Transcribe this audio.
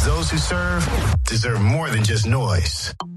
those who serve deserve more than just noise.